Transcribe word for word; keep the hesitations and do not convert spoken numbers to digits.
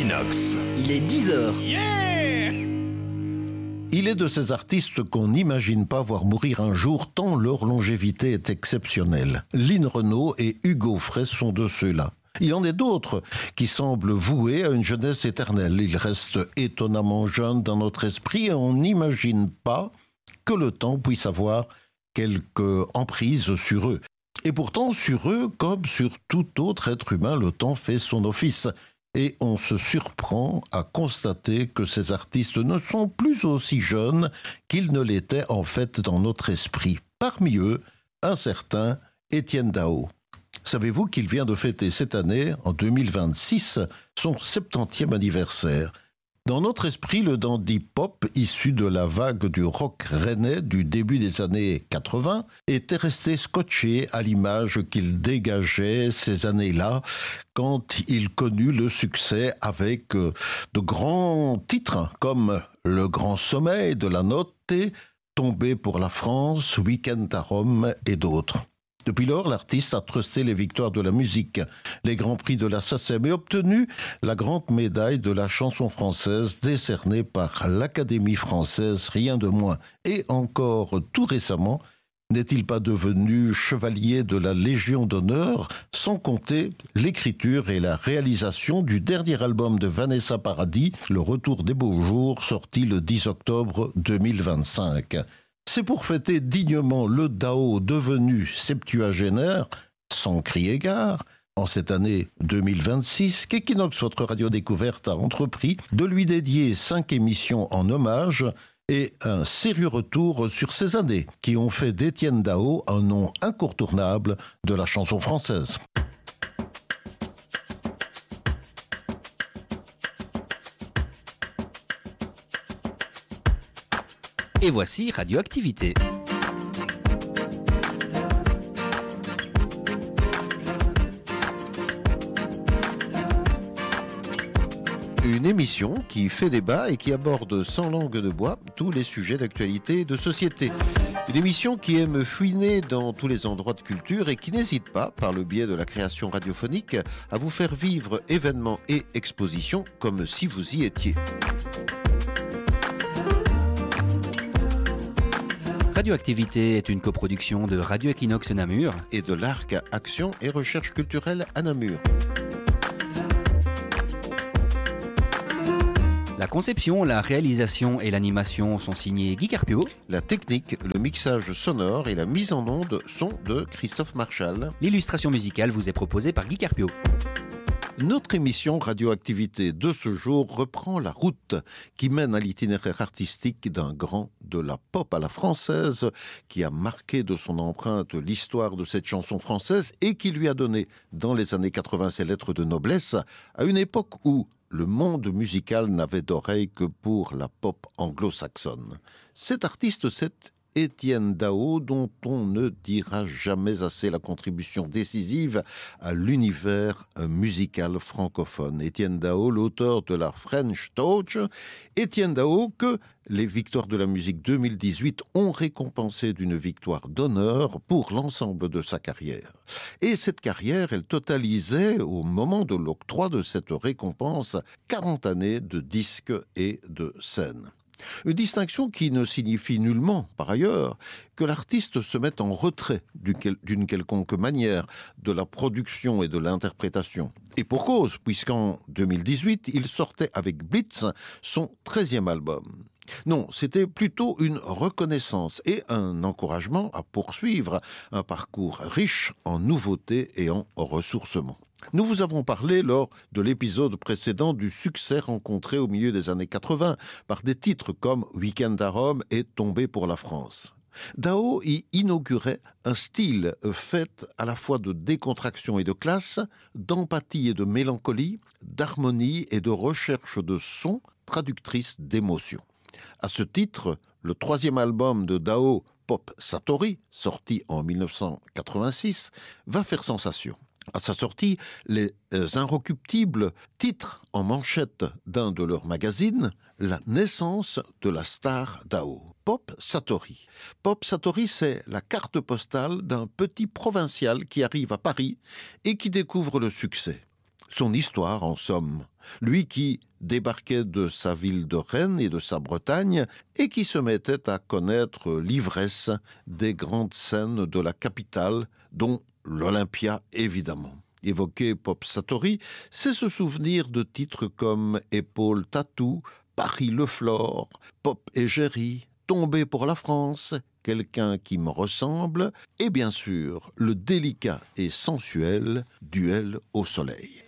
Equinox. Il est dix heures. Yeah! Il est de ces artistes qu'on n'imagine pas voir mourir un jour tant leur longévité est exceptionnelle. Lynn Renaud et Hugo Frey sont de ceux-là. Il y en a d'autres qui semblent voués à une jeunesse éternelle. Ils restent étonnamment jeunes dans notre esprit et on n'imagine pas que le temps puisse avoir quelque emprise sur eux. Et pourtant, sur eux, comme sur tout autre être humain, le temps fait son office. Et on se surprend à constater que ces artistes ne sont plus aussi jeunes qu'ils ne l'étaient en fait dans notre esprit. Parmi eux, un certain Étienne Dao. Savez-vous qu'il vient de fêter cette année, en deux mille vingt-six, son septantième anniversaire? Dans notre esprit, le dandy pop, issu de la vague du rock rennais du début des années quatre-vingts, était resté scotché à l'image qu'il dégageait ces années-là, quand il connut le succès avec de grands titres comme Le Grand Sommeil de la Notte, Tombé pour la France, Week-end à Rome et d'autres. Depuis lors, l'artiste a trusté les victoires de la musique, les grands prix de la SACEM et obtenu la grande médaille de la chanson française décernée par l'Académie française, rien de moins. Et encore tout récemment, n'est-il pas devenu chevalier de la Légion d'honneur, sans compter l'écriture et la réalisation du dernier album de Vanessa Paradis, Le Retour des Beaux Jours, sorti le dix octobre deux mille vingt-cinq. C'est pour fêter dignement le Dao devenu septuagénaire, sans crier gare, en cette année deux mille vingt-six, qu'Equinox, votre radio découverte, a entrepris de lui dédier cinq émissions en hommage et un sérieux retour sur ces années qui ont fait d'Étienne Dao un nom incontournable de la chanson française. Et voici Radioactivité. Une émission qui fait débat et qui aborde sans langue de bois tous les sujets d'actualité et de société. Une émission qui aime fouiner dans tous les endroits de culture et qui n'hésite pas, par le biais de la création radiophonique, à vous faire vivre événements et expositions comme si vous y étiez. Radioactivité est une coproduction de Radio Equinox Namur et de l'Arc Action et Recherche Culturelle à Namur. La conception, la réalisation et l'animation sont signés Guy Carpio. La technique, le mixage sonore et la mise en onde sont de Christophe Marchal. L'illustration musicale vous est proposée par Guy Carpio. Notre émission Radioactivité de ce jour reprend la route qui mène à l'itinéraire artistique d'un grand de la pop à la française qui a marqué de son empreinte l'histoire de cette chanson française et qui lui a donné dans les années quatre-vingts ses lettres de noblesse à une époque où le monde musical n'avait d'oreille que pour la pop anglo-saxonne. Cet artiste, c'est Étienne Dao, dont on ne dira jamais assez la contribution décisive à l'univers musical francophone. Étienne Dao, l'auteur de la French Touch, Étienne Dao que les Victoires de la musique deux mille dix-huit ont récompensé d'une victoire d'honneur pour l'ensemble de sa carrière. Et cette carrière, elle totalisait, au moment de l'octroi de cette récompense, quarante années de disques et de scènes. Une distinction qui ne signifie nullement, par ailleurs, que l'artiste se mette en retrait d'une quelconque manière de la production et de l'interprétation. Et pour cause, puisqu'en deux mille dix-huit, il sortait avec Blitz son treizième album. Non, c'était plutôt une reconnaissance et un encouragement à poursuivre un parcours riche en nouveautés et en ressourcement. Nous vous avons parlé lors de l'épisode précédent du succès rencontré au milieu des années quatre-vingts par des titres comme Week-end à Rome et Tombé pour la France. Dao y inaugurait un style fait à la fois de décontraction et de classe, d'empathie et de mélancolie, d'harmonie et de recherche de sons traductrices d'émotions. À ce titre, le troisième album de Dao, Pop Satori, sorti en dix-neuf cent quatre-vingt-six, va faire sensation. À sa sortie, les inrecuptibles titrent en manchette d'un de leurs magazines la naissance de la star Dao, Pop Satori. Pop Satori, c'est la carte postale d'un petit provincial qui arrive à Paris et qui découvre le succès. Son histoire, en somme, Lui qui débarquait de sa ville de Rennes et de sa Bretagne et qui se mettait à connaître l'ivresse des grandes scènes de la capitale, dont l'Olympia évidemment. Évoquer Pop Satori, c'est se souvenir de titres comme Épaule Tatou, Paris le Flore, Pop et Géry, Tombé pour la France, Quelqu'un qui me ressemble, et bien sûr le délicat et sensuel Duel au soleil.